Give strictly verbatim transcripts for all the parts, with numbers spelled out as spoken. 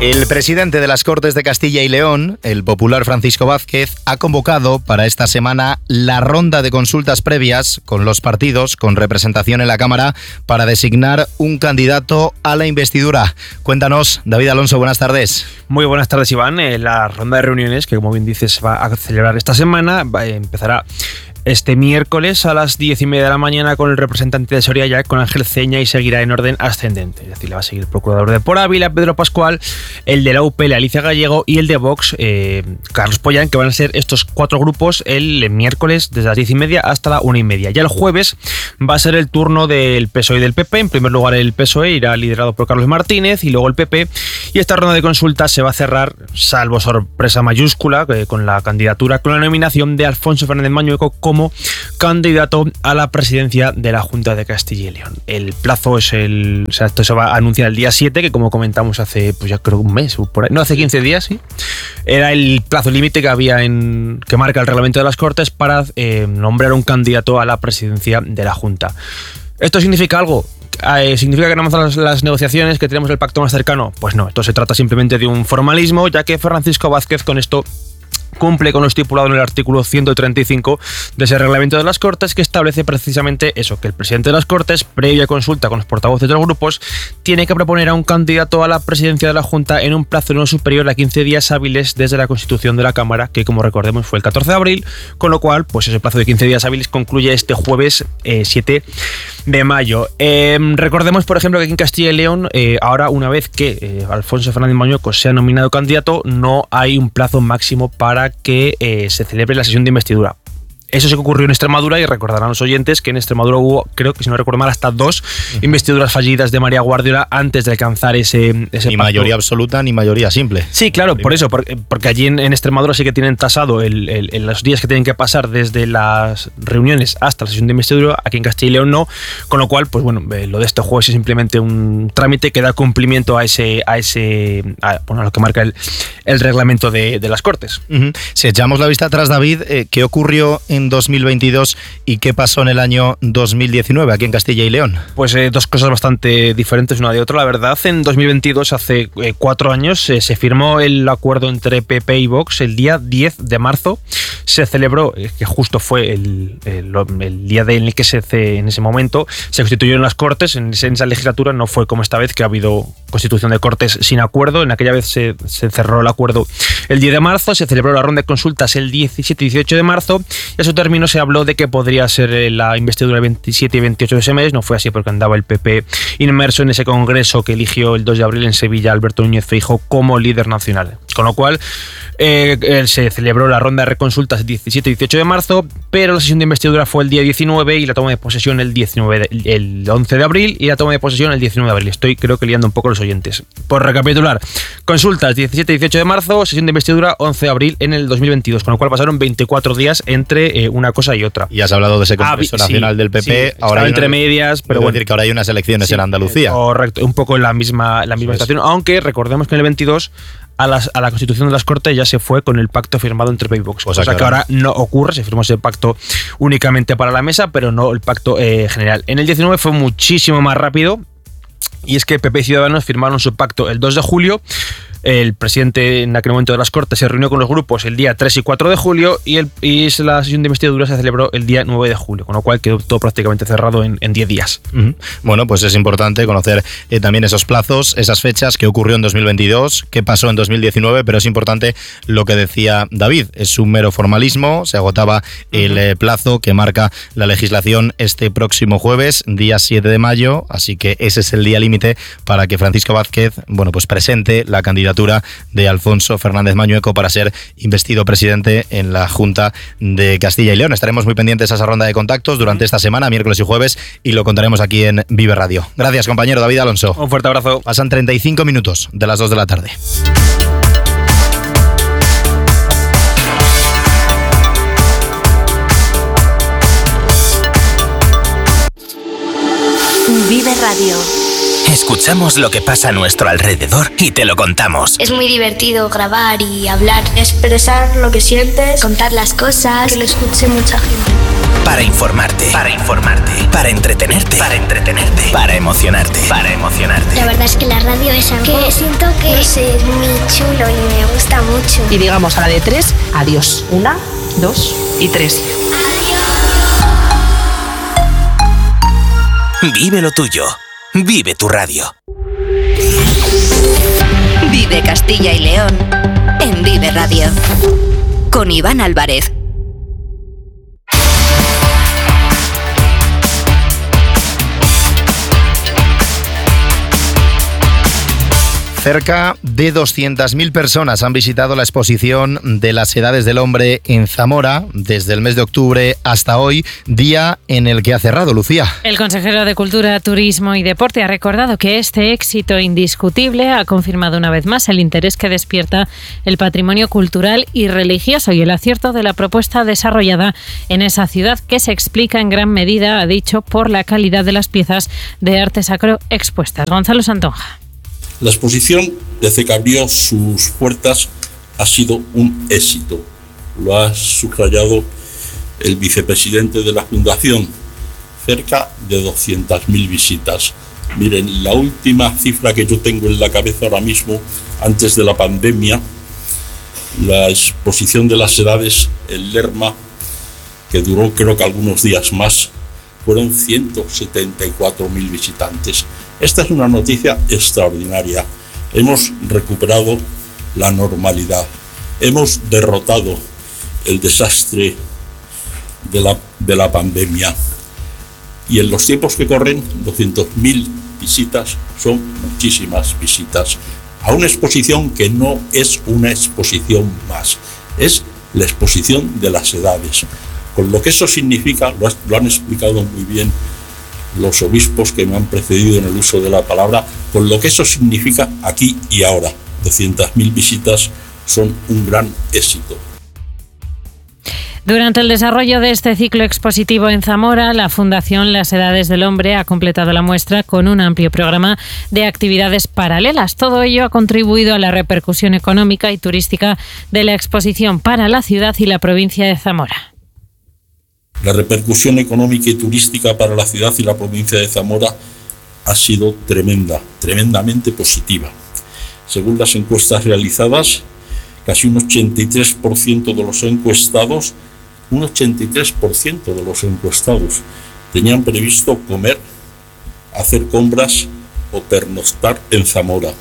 El presidente de las Cortes de Castilla y León, el popular Francisco Vázquez, ha convocado para esta semana la ronda de consultas previas con los partidos con representación en la Cámara para designar un candidato a la investidura. Cuéntanos, David Alonso, buenas tardes. Muy buenas tardes, Iván. Eh, la ronda de reuniones, que como bien dices se va a celebrar esta semana, va, eh, empezará este miércoles a las diez y media de la mañana con el representante de Soria ya con Ángel Ceña y seguirá en orden ascendente. Es decir, le va a seguir el procurador de Por Ávila, Pedro Pascual, el de la U P L, Alicia Gallego, y el de Vox, eh, Carlos Pollán, que van a ser estos cuatro grupos el miércoles desde las diez y media hasta la una y media. Ya el jueves va a ser el turno del P S O E y del P P. En primer lugar el P S O E irá liderado por Carlos Martínez y luego el P P. Y esta ronda de consultas se va a cerrar, salvo sorpresa mayúscula, eh, con la candidatura, con la nominación de Alfonso Fernández Mañueco como candidato a la presidencia de la Junta de Castilla y León. El plazo es el... O sea, esto se va a anunciar el día siete, que como comentamos hace, pues ya creo un mes, por ahí, no, hace quince días, sí. Era el plazo límite que había en... que marca el reglamento de las Cortes para eh, nombrar un candidato a la presidencia de la Junta. ¿Esto significa algo? Eh, ¿Significa que no avanzan las, las negociaciones, que tenemos el pacto más cercano? Pues no, esto se trata simplemente de un formalismo, ya que Francisco Vázquez con esto cumple con lo estipulado en el artículo ciento treinta y cinco de ese reglamento de las Cortes, que establece precisamente eso, que el presidente de las Cortes, previa consulta con los portavoces de los grupos, tiene que proponer a un candidato a la presidencia de la Junta en un plazo no superior a quince días hábiles desde la constitución de la Cámara, que como recordemos fue el catorce de abril, con lo cual pues ese plazo de quince días hábiles concluye este jueves eh, siete de mayo. Eh, recordemos, por ejemplo, que aquí en Castilla y León, eh, ahora una vez que eh, Alfonso Fernández Mañueco sea nominado candidato, no hay un plazo máximo para que eh, se celebre la sesión de investidura. Eso sí que ocurrió en Extremadura, y recordarán los oyentes que en Extremadura hubo, creo que si no recuerdo mal, hasta dos uh-huh. investiduras fallidas de María Guardiola antes de alcanzar ese, ese Ni pacto. Mayoría absoluta ni mayoría simple. Sí, claro, por eso, porque, porque allí en, en Extremadura sí que tienen tasado el, el, el, los días que tienen que pasar desde las reuniones hasta la sesión de investidura. Aquí en Castilla y León no, con lo cual, pues bueno, eh, lo de este jueves es simplemente un trámite que da cumplimiento a ese, a ese, a, bueno, a lo que marca el, el reglamento de, de las Cortes. Uh-huh. Si echamos la vista atrás, David, eh, ¿qué ocurrió en dos mil veintidós y qué pasó en el año dos mil diecinueve aquí en Castilla y León? Pues eh, dos cosas bastante diferentes una de otra, la verdad. En dos mil veintidós, hace eh, cuatro años, eh, se firmó el acuerdo entre P P y Vox el día diez de marzo. Se celebró, eh, que justo fue el, el, el día de, en el que se, en ese momento se constituyeron las Cortes. En, en esa legislatura no fue como esta vez, que ha habido constitución de Cortes sin acuerdo. En aquella vez se, se cerró el acuerdo el diez de marzo, se celebró la ronda de consultas el diecisiete y dieciocho de marzo, y a su término se habló de que podría ser la investidura el veintisiete y veintiocho de ese mes. No fue así, porque andaba el P P inmerso en ese congreso que eligió el dos de abril en Sevilla Alberto Núñez Feijóo como líder nacional. Con lo cual eh, se celebró la ronda de reconsultas el diecisiete y dieciocho de marzo, pero la sesión de investidura fue el día diecinueve y la toma de posesión el, diecinueve de, el once de abril y la toma de posesión el diecinueve de abril. Estoy creo que liando un poco los oyentes. Por recapitular, consultas diecisiete y dieciocho de marzo, sesión de investidura once de abril en el dos mil veintidós, con lo cual pasaron veinticuatro días entre eh, una cosa y otra. Y has hablado de ese Congreso ah, Nacional sí, del P P. Sí, ahora hay entre una, medias, pero bueno. decir que ahora hay unas elecciones sí, en Andalucía. Correcto, un poco en la misma, la misma situación, aunque recordemos que en el veintidós a, las, a la Constitución de las Cortes ya se fue con el pacto firmado entre P P y Vox. O sea, que, que ahora no ocurre, se firmó ese pacto únicamente para la mesa, pero no el pacto eh, general. En el diecinueve fue muchísimo más rápido, y es que P P y Ciudadanos firmaron su pacto el dos de julio. El presidente en aquel momento de las Cortes se reunió con los grupos el día tres y cuatro de julio y, el, y la sesión de investidura se celebró el día nueve de julio, con lo cual quedó todo prácticamente cerrado en diez días. Uh-huh. Bueno, pues es importante conocer eh, también esos plazos, esas fechas, qué ocurrió en dos mil veintidós, qué pasó en dos mil diecinueve, pero es importante lo que decía David, es un mero formalismo, se agotaba uh-huh. el eh, plazo que marca la legislación este próximo jueves, día siete de mayo, así que ese es el día límite para que Francisco Vázquez, bueno, pues presente la candidatura de Alfonso Fernández Mañueco para ser investido presidente en la Junta de Castilla y León. Estaremos muy pendientes a esa ronda de contactos durante esta semana, miércoles y jueves, y lo contaremos aquí en Vive Radio. Gracias, compañero David Alonso. Un fuerte abrazo. Pasan treinta y cinco minutos de las dos de la tarde. Vive Radio. Escuchamos lo que pasa a nuestro alrededor y te lo contamos. Es muy divertido grabar y hablar, expresar lo que sientes, contar las cosas, que lo escuche mucha gente. Para informarte, para informarte, para entretenerte, para entretenerte, para emocionarte, para emocionarte. La verdad es que la radio es algo que siento que no sé, es muy chulo y me gusta mucho. Y digamos a la de tres, adiós. Una, dos y tres. Vive lo tuyo. Vive tu radio. Vive Castilla y León en Vive Radio. Con Iván Álvarez. Cerca de doscientas mil personas han visitado la exposición de las edades del hombre en Zamora desde el mes de octubre hasta hoy, día en el que ha cerrado, Lucía. El consejero de Cultura, Turismo y Deporte ha recordado que este éxito indiscutible ha confirmado una vez más el interés que despierta el patrimonio cultural y religioso y el acierto de la propuesta desarrollada en esa ciudad, que se explica en gran medida, ha dicho, por la calidad de las piezas de arte sacro expuestas. Gonzalo Santonja. La exposición, desde que abrió sus puertas, ha sido un éxito. Lo ha subrayado el vicepresidente de la Fundación. Cerca de doscientas mil visitas. Miren, la última cifra que yo tengo en la cabeza ahora mismo, antes de la pandemia, la exposición de las edades, el Lerma, que duró creo que algunos días más, fueron ciento setenta y cuatro mil visitantes. Esta es una noticia extraordinaria. Hemos recuperado la normalidad. Hemos derrotado el desastre de la, de la pandemia. Y en los tiempos que corren, doscientas mil visitas son muchísimas visitas a una exposición que no es una exposición más, es la exposición de las edades. Con lo que eso significa, lo, lo han explicado muy bien los obispos que me han precedido en el uso de la palabra, con lo que eso significa aquí y ahora. doscientas mil visitas son un gran éxito. Durante el desarrollo de este ciclo expositivo en Zamora, la Fundación Las Edades del Hombre ha completado la muestra con un amplio programa de actividades paralelas. Todo ello ha contribuido a la repercusión económica y turística de la exposición para la ciudad y la provincia de Zamora. La repercusión económica y turística para la ciudad y la provincia de Zamora ha sido tremenda, tremendamente positiva. Según las encuestas realizadas, casi un ochenta y tres por ciento de los encuestados, un ochenta y tres por ciento de los encuestados tenían previsto comer, hacer compras o pernoctar en Zamora.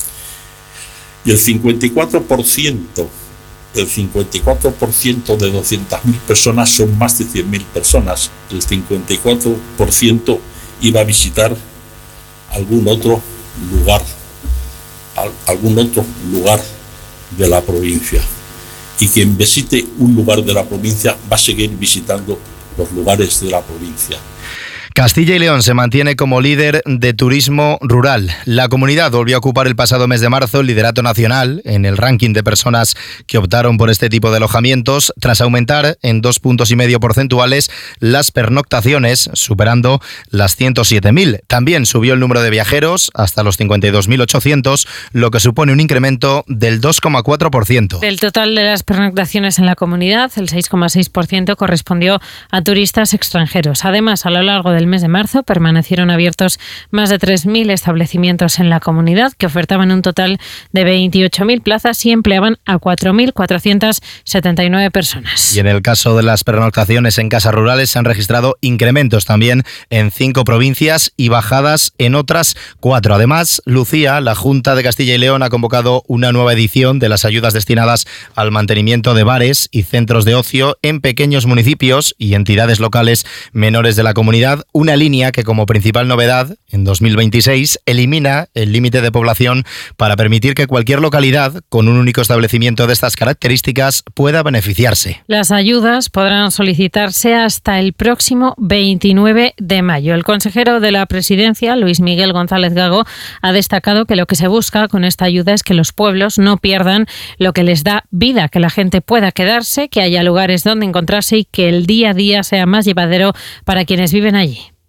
Y el cincuenta y cuatro por ciento El cincuenta y cuatro por ciento de doscientas mil personas son más de cien mil personas. El cincuenta y cuatro por ciento iba a visitar algún otro lugar, algún otro lugar de la provincia. Y quien visite un lugar de la provincia va a seguir visitando los lugares de la provincia. Castilla y León se mantiene como líder de turismo rural. La comunidad volvió a ocupar el pasado mes de marzo el liderato nacional en el ranking de personas que optaron por este tipo de alojamientos, tras aumentar en dos puntos y medio porcentuales las pernoctaciones, superando las ciento siete mil. También subió el número de viajeros hasta los cincuenta y dos mil ochocientos, lo que supone un incremento del dos coma cuatro por ciento. Del total de las pernoctaciones en la comunidad, el seis coma seis por ciento correspondió a turistas extranjeros. Además, a lo largo del mes de marzo permanecieron abiertos más de tres mil establecimientos en la comunidad, que ofertaban un total de veintiocho mil plazas y empleaban a cuatro mil cuatrocientas setenta y nueve personas. Y en el caso de las pernoctaciones en casas rurales se han registrado incrementos también en cinco provincias y bajadas en otras cuatro. Además, Lucía, la Junta de Castilla y León ha convocado una nueva edición de las ayudas destinadas al mantenimiento de bares y centros de ocio en pequeños municipios y entidades locales menores de la comunidad, una línea que, como principal novedad, en dos mil veintiséis elimina el límite de población para permitir que cualquier localidad con un único establecimiento de estas características pueda beneficiarse. Las ayudas podrán solicitarse hasta el próximo veintinueve de mayo. El consejero de la Presidencia, Luis Miguel González Gago, ha destacado que lo que se busca con esta ayuda es que los pueblos no pierdan lo que les da vida, que la gente pueda quedarse, que haya lugares donde encontrarse y que el día a día sea más llevadero para quienes viven allí.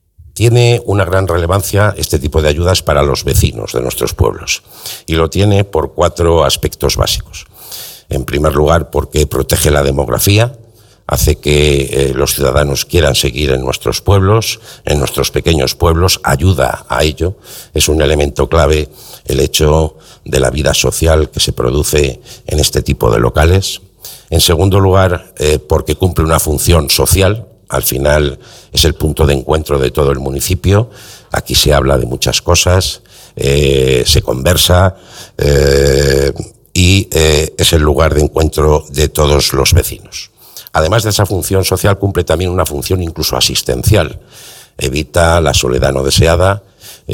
Tiene una gran relevancia este tipo de ayudas para los vecinos de nuestros pueblos y lo tiene por cuatro aspectos básicos. En primer lugar, porque protege la demografía, hace que eh, los ciudadanos quieran seguir en nuestros pueblos, en nuestros pequeños pueblos, ayuda a ello. Es un elemento clave el hecho de la vida social que se produce en este tipo de locales. En segundo lugar, eh, porque cumple una función social. Al final es el punto de encuentro de todo el municipio. Aquí se habla de muchas cosas, eh, se conversa eh, y eh, es el lugar de encuentro de todos los vecinos. Además de esa función social, cumple también una función incluso asistencial. Evita la soledad no deseada,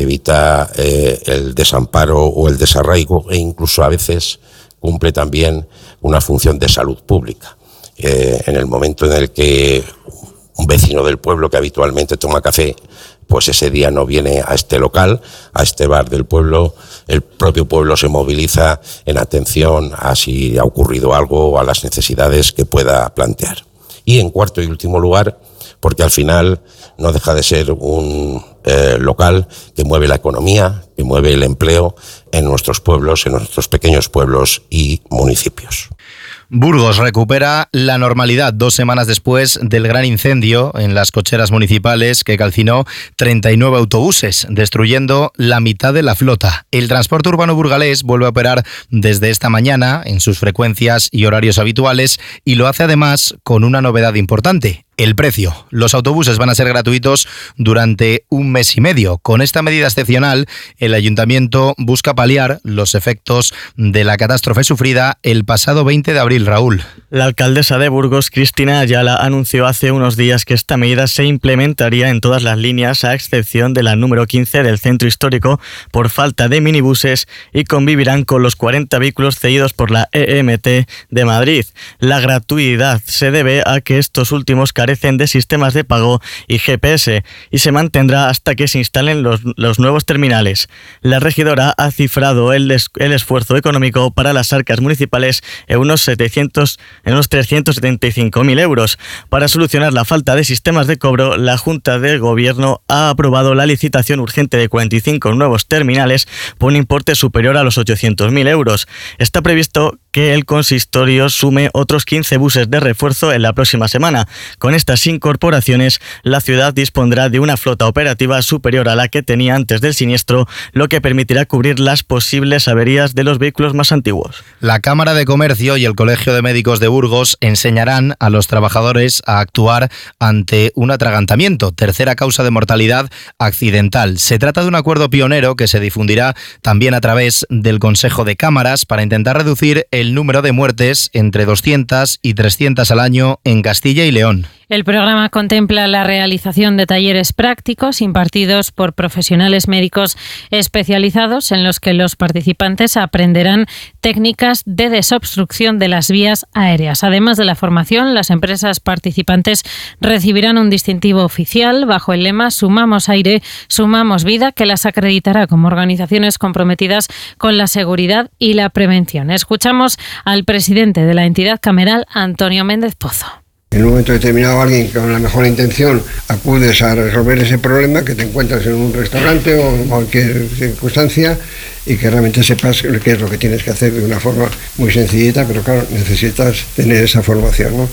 evita eh, el desamparo o el desarraigo e incluso a veces cumple también una función de salud pública. Eh, en el momento en el que un vecino del pueblo que habitualmente toma café, pues ese día no viene a este local, a este bar del pueblo, el propio pueblo se moviliza en atención a si ha ocurrido algo o a las necesidades que pueda plantear. Y en cuarto y último lugar, porque al final no deja de ser un eh, local que mueve la economía, que mueve el empleo en nuestros pueblos, en nuestros pequeños pueblos y municipios. Burgos recupera la normalidad dos semanas después del gran incendio en las cocheras municipales que calcinó treinta y nueve autobuses, destruyendo la mitad de la flota. El transporte urbano burgalés vuelve a operar desde esta mañana en sus frecuencias y horarios habituales y lo hace además con una novedad importante. El precio. Los autobuses van a ser gratuitos durante un mes y medio. Con esta medida excepcional, el Ayuntamiento busca paliar los efectos de la catástrofe sufrida el pasado veinte de abril, Raúl. La alcaldesa de Burgos, Cristina Ayala, anunció hace unos días que esta medida se implementaría en todas las líneas, a excepción de la número quince del centro histórico, por falta de minibuses, y convivirán con los cuarenta vehículos cedidos por la E M T de Madrid. La gratuidad se debe a que estos últimos carecen de sistemas de pago y G P S y se mantendrá hasta que se instalen los, los nuevos terminales. La regidora ha cifrado el, des, el esfuerzo económico para las arcas municipales en unos, setecientos, en unos trescientos setenta y cinco mil euros. Para solucionar la falta de sistemas de cobro, la Junta de Gobierno ha aprobado la licitación urgente de cuarenta y cinco nuevos terminales por un importe superior a los ochocientos mil euros. Está previsto que el consistorio sume otros quince buses de refuerzo en la próxima semana. Con estas incorporaciones, la ciudad dispondrá de una flota operativa superior a la que tenía antes del siniestro, lo que permitirá cubrir las posibles averías de los vehículos más antiguos. La Cámara de Comercio y el Colegio de Médicos de Burgos enseñarán a los trabajadores a actuar ante un atragantamiento, tercera causa de mortalidad accidental. Se trata de un acuerdo pionero que se difundirá también a través del Consejo de Cámaras para intentar reducir el número de muertes entre doscientas y trescientas al año en Castilla y León. El programa contempla la realización de talleres prácticos impartidos por profesionales médicos especializados en los que los participantes aprenderán técnicas de desobstrucción de las vías aéreas. Además de la formación, las empresas participantes recibirán un distintivo oficial bajo el lema Sumamos Aire, Sumamos Vida, que las acreditará como organizaciones comprometidas con la seguridad y la prevención. Escuchamos al presidente de la entidad cameral, Antonio Méndez Pozo. En un momento determinado alguien con la mejor intención acudes a resolver ese problema que te encuentras en un restaurante o en cualquier circunstancia y que realmente sepas qué es lo que tienes que hacer de una forma muy sencillita, pero claro, necesitas tener esa formación, ¿no?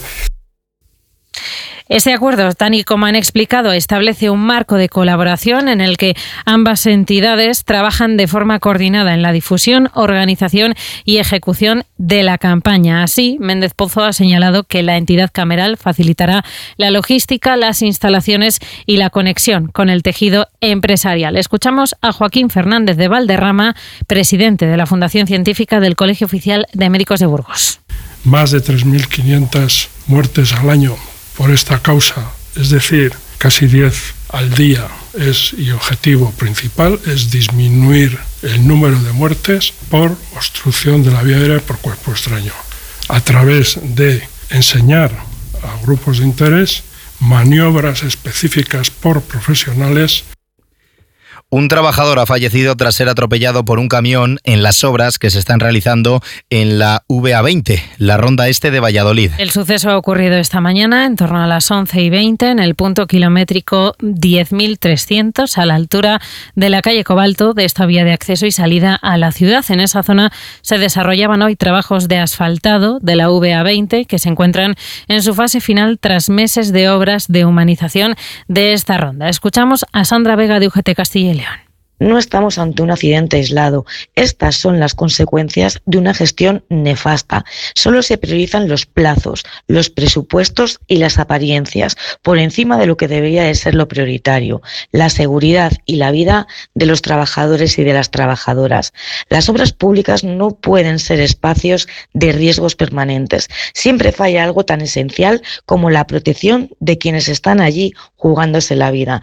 Ese acuerdo, tal y como han explicado, establece un marco de colaboración en el que ambas entidades trabajan de forma coordinada en la difusión, organización y ejecución de la campaña. Así, Méndez Pozo ha señalado que la entidad cameral facilitará la logística, las instalaciones y la conexión con el tejido empresarial. Escuchamos a Joaquín Fernández de Valderrama, presidente de la Fundación Científica del Colegio Oficial de Médicos de Burgos. Más de tres mil quinientas muertes al año por esta causa, es decir, casi diez al día, es y objetivo principal es disminuir el número de muertes por obstrucción de la vía aérea por cuerpo extraño, a través de enseñar a grupos de interés maniobras específicas por profesionales. Un trabajador ha fallecido tras ser atropellado por un camión en las obras que se están realizando en la V A veinte, la ronda este de Valladolid. El suceso ha ocurrido esta mañana en torno a las once y veinte en el punto kilométrico diez mil trescientos a la altura de la calle Cobalto de esta vía de acceso y salida a la ciudad. En esa zona se desarrollaban hoy trabajos de asfaltado de la V A veinte que se encuentran en su fase final tras meses de obras de humanización de esta ronda. Escuchamos a Sandra Vega de U G T Castilla y León. No estamos ante un accidente aislado. Estas son las consecuencias de una gestión nefasta. Solo se priorizan los plazos, los presupuestos y las apariencias por encima de lo que debería de ser lo prioritario, la seguridad y la vida de los trabajadores y de las trabajadoras. Las obras públicas no pueden ser espacios de riesgos permanentes. Siempre falla algo tan esencial como la protección de quienes están allí jugándose la vida.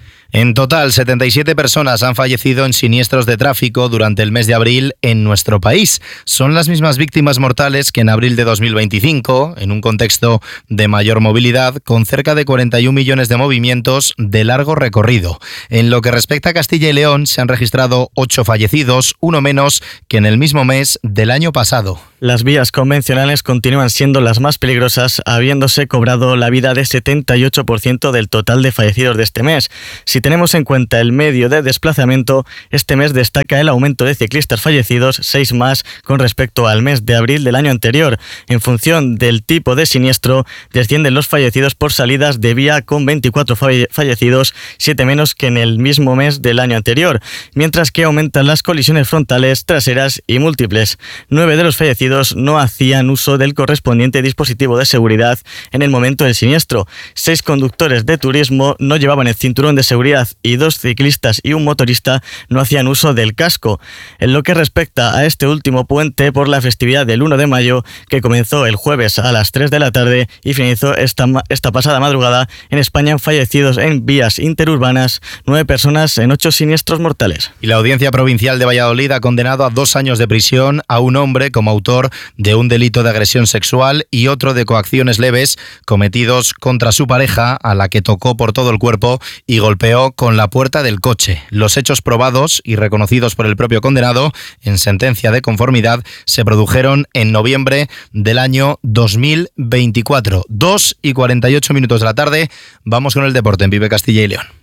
En total, setenta y siete personas han fallecido en siniestros de tráfico durante el mes de abril en nuestro país. Son las mismas víctimas mortales que en abril de dos mil veinticinco, en un contexto de mayor movilidad, con cerca de cuarenta y un millones de movimientos de largo recorrido. En lo que respecta a Castilla y León, se han registrado ocho fallecidos, uno menos que en el mismo mes del año pasado. Las vías convencionales continúan siendo las más peligrosas, habiéndose cobrado la vida de setenta y ocho por ciento del total de fallecidos de este mes. Si tenemos en cuenta el medio de desplazamiento, este mes destaca el aumento de ciclistas fallecidos, seis más con respecto al mes de abril del año anterior. En función del tipo de siniestro, descienden los fallecidos por salidas de vía con veinticuatro fallecidos, siete menos que en el mismo mes del año anterior, mientras que aumentan las colisiones frontales, traseras y múltiples. Nueve de los fallecidos no hacían uso del correspondiente dispositivo de seguridad en el momento del siniestro. Seis conductores de turismo no llevaban el cinturón de seguridad y dos ciclistas y un motorista no hacían uso del casco. En lo que respecta a este último puente por la festividad del uno de mayo, que comenzó el jueves a las tres de la tarde y finalizó esta, esta pasada madrugada, en España han fallecido en vías interurbanas nueve personas en ocho siniestros mortales. Y la Audiencia Provincial de Valladolid ha condenado a dos años de prisión a un hombre como autor de un delito de agresión sexual y otro de coacciones leves cometidos contra su pareja, a la que tocó por todo el cuerpo y golpeó con la puerta del coche. Los hechos probados y reconocidos por el propio condenado en sentencia de conformidad se produjeron en noviembre del año dos mil veinticuatro. dos y cuarenta y ocho minutos de la tarde. Vamos con el deporte en Vive Castilla y León.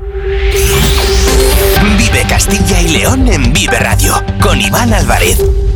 Vive Castilla y León en Vive Radio con Iván Álvarez.